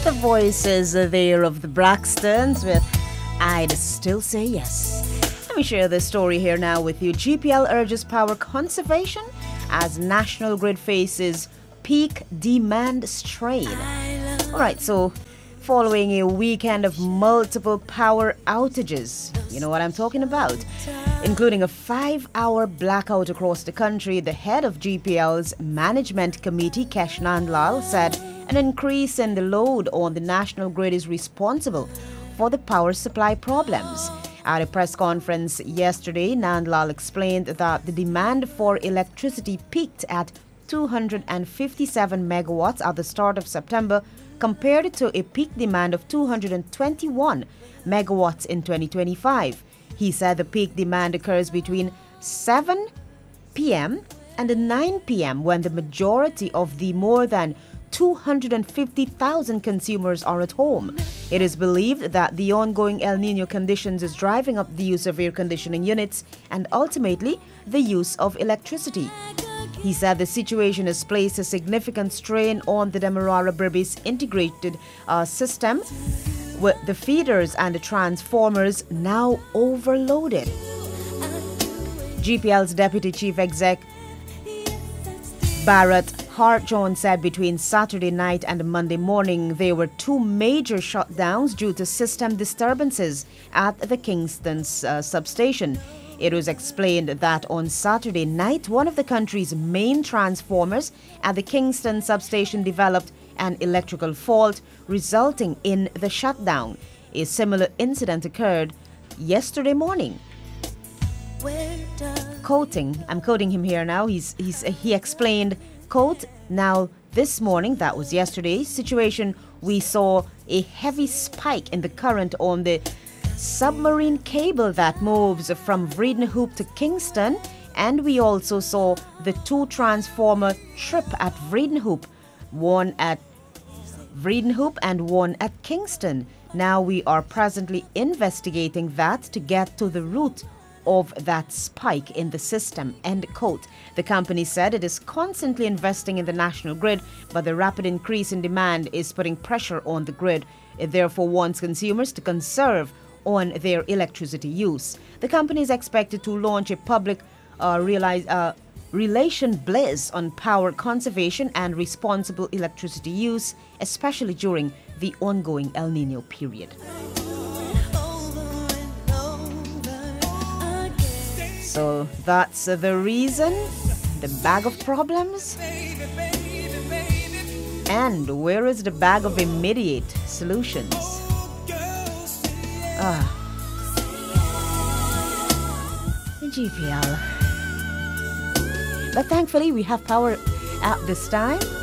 The voices there of the Braxtons with I'd Still Say Yes. Let me share this story here now with you. GPL urges power conservation as National Grid faces peak demand strain. Alright, so following a weekend of multiple power outages, you know what I'm talking about, including a 5-hour blackout across the country, the head of GPL's management committee, Kesh Nandlal, said an increase in the load on the national grid is responsible for the power supply problems. At a press conference yesterday, Nandlal explained that the demand for electricity peaked at 257 megawatts at the start of September, compared to a peak demand of 221 megawatts in 2025. He said the peak demand occurs between 7 p.m. and 9 p.m. when the majority of the more than 250,000 consumers are at home. It is believed that the ongoing El Niño conditions is driving up the use of air conditioning units and ultimately the use of electricity. He said the situation has placed a significant strain on the Demerara Berbice integrated system, with the feeders and the transformers now overloaded. GPL's Deputy Chief Exec Bharat Hart-John said between Saturday night and Monday morning there were 2 major shutdowns due to system disturbances at the Kingston substation. It was explained that on Saturday night, one of the country's main transformers at the Kingston substation developed an electrical fault, resulting in the shutdown. A similar incident occurred yesterday morning. I'm quoting him here now. He explained, quote, "Now this morning, that was yesterday's situation, we saw a heavy spike in the current on the submarine cable that moves from Vredenhoop to Kingston, and we also saw the 2 transformer trip at Vredenhoop, one at Vredenhoop and one at Kingston. Now we are presently investigating that to get to the root of that spike in the system," end quote. The company said it is constantly investing in the national grid, but the rapid increase in demand is putting pressure on the grid. It therefore wants consumers to conserve on their electricity use. The company is expected to launch a public relation blitz on power conservation and responsible electricity use, especially during the ongoing El Niño period. So that's the reason, the bag of problems. And where is the bag of immediate solutions? GPL. But thankfully we have power at this time.